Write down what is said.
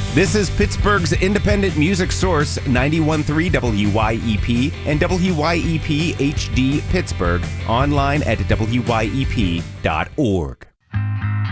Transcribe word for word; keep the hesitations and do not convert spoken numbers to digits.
This is Pittsburgh's independent music source, ninety-one point three W Y E P and W Y E P H D Pittsburgh, online at W Y E P dot org.